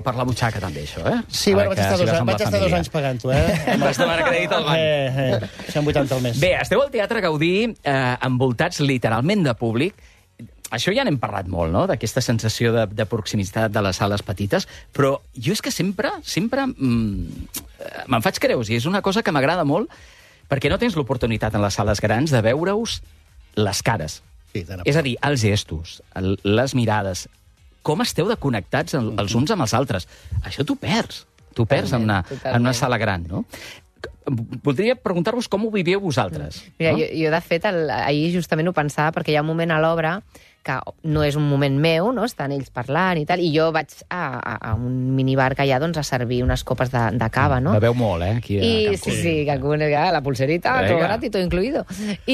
Per la butxaca, també, això, eh? Sí, bueno, vaig estar 2 anys pagant-ho, eh? Vas demanar crèdit al banc. 180 al mes. Bé, esteu al Teatre Gaudí envoltats literalment de públic. Això ja n'hem parlat molt, no?, d'aquesta sensació de proximitat de les sales petites, però jo és que sempre me'n faig creus, i és una cosa que m'agrada molt, perquè no tens l'oportunitat en les sales grans de veure-us les cares. Sí, és a dir, els gestos, les mirades, com esteu de connectats els uns amb els altres. Això t'ho perds en una sala gran, no? Voldria preguntar-vos com ho viviu vosaltres. Mira, jo de fet, ahir justament ho pensava, perquè hi ha un moment a l'obra que no és un moment meu, no? Estan ells parlant i tal, i jo vaig a un minibar que hi ha, doncs, a servir unes copes de cava, no? Beveu molt, aquí a Cancún. Sí, Cancún, la pulserita, tot barat i tot incluïdo.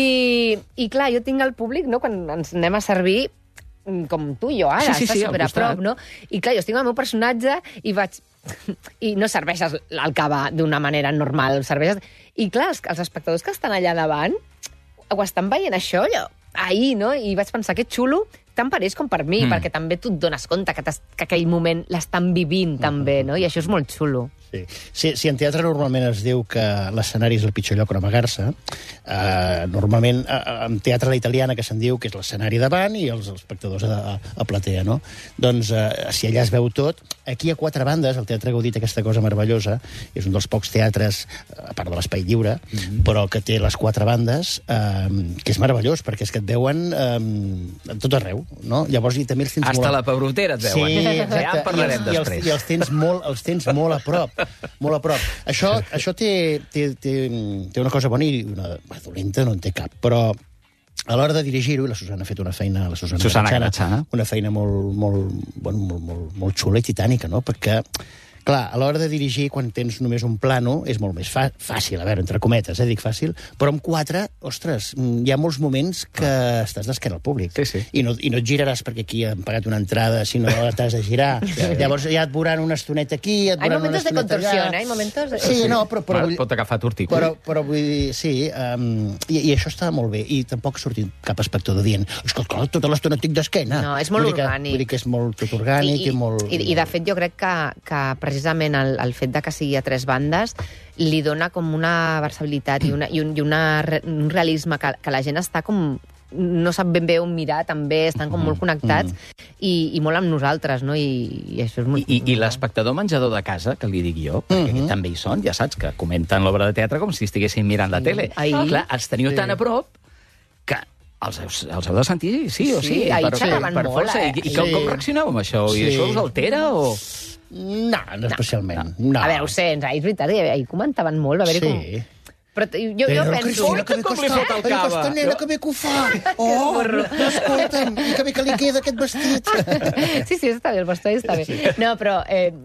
I clar, jo tinc el públic, no?, quan ens anem a servir, com tu i jo ara, sí, estàs superaprop, no? I clar, jo estic amb el meu personatge i vaig... I no serveixes el cava d'una manera normal, serveixes... I clar, els espectadors que estan allà davant ho estan veient això, allò, ahir, no? I vaig pensar, que xulo, tant per ells com per mi, perquè també tu et dones compte que aquell moment l'estan vivint també, no? I això és molt xulo. Sí. Si en teatre normalment es diu que l'escenari és el pitjor lloc on amagar-se, normalment en teatre a la italiana que se'n diu que és l'escenari davant i els espectadors a platea, no? Doncs si allà es veu tot, aquí a 4 bandes, el Teatre Gaudí té aquesta cosa meravellosa, és un dels pocs teatres, a part de l'Espai Lliure, però que té les 4 bandes, que és meravellós, perquè és que et veuen en tot arreu, no? Llavors, i també els tens Hasta la pebrotera et veuen. Sí, exacte. Ja en parlarem després. I els tens molt a prop. Molt a prop. Això té una cosa bona i una dolenta no en té cap, però a l'hora de dirigir-ho, i la Susana ha fet una feina, la Susana Garatxana, una feina molt xula i titànica, no? Perquè, clar, a l'hora de dirigir, quan tens només un plano, és molt més fàcil, a veure, entre cometes, dic fàcil, però amb 4, ostres, hi ha molts moments que estàs d'esquena al públic. Sí. I no et giraràs perquè aquí han pagat una entrada, sinó t'has de girar. Llavors ja et veuran una estoneta aquí, et veuran una estoneta allà. Hay momentos de contorsión, Sí, no, però pot agafar tortícolis. Però vull dir, sí, i això està molt bé, i tampoc ha sortit cap espectador dient escolta, tota l'estona estic d'esquena. No, és molt orgànic. Vull dir que és molt tot orgànic i molt... I de fet jo crec que precisament el fet de que sigui a 3 bandes li dona com una versatilitat i un realisme que la gent està com... no sap ben bé on mirar, també estan com molt connectats i molt amb nosaltres, no? I això és molt... I l'espectador menjador de casa, que li dic jo, perquè també hi són, ja saps, que comenten l'obra de teatre com si estiguessin mirant la tele. Clar, els teniu tan a prop que els heu de sentir sí o sí. Ahir xerraven molt, I com reaccioneu amb això? I això us altera o...? No especialment. No. A veure, ho sé, és veritat, ahir comentaven molt, va haver-hi com... Però jo penso... Com li fot el cava? Aquesta nena, que bé que ho fa! Oh, escolta'm, que bé que li queda aquest vestit! Sí, està bé, el vestuari està bé. No, però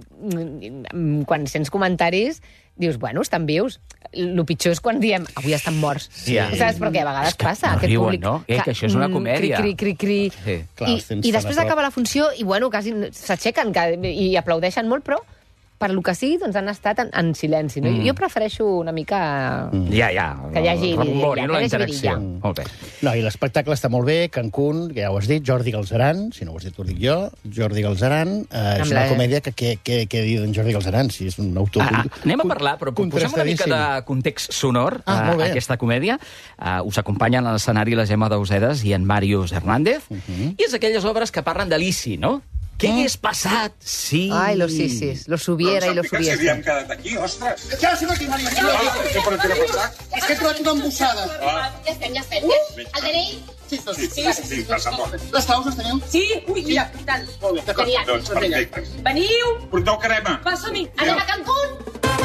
quan sents comentaris, dius, bueno, estan vius. El pitjor és quan diem, avui estan morts. Saps? Perquè a vegades passa. No riuen, no? Que això és una comèdia. Cri. I després acaba la funció i, bueno, quasi s'aixequen i aplaudeixen molt, però per lo que sigui, doncs han estat en silenci. No? Jo prefereixo una mica... Ja. Que hi hagi rebombori, no la interacció. Molt bé. No, i l'espectacle està molt bé, Cancún, que ja ho has dit, Jordi Galceran, si no ho has dit ho dic jo, Jordi Galceran, és una comèdia que dit en Jordi Galceran, si és un autor... Anem a parlar, però posem una mica de context sonor a aquesta comèdia. Us acompanyen a l'escenari la Gemma Dausedas i en Màrius Hernández, i és aquelles obres que parlen de l'ICI, no? ¿Qué hagués passat si...? Ai, los sisis, los hubiera y los hubiese. Si havíem quedat aquí, ostres. Ja, si no tinc Maria. És que he trobat una embossada. Ja estem. El DNI? Sí, passaport. Les claus les teniu? Sí, ui, mira, i tant. Doncs perfecte. Veniu! Porteu crema. Va, som-hi! Anem a Cancún!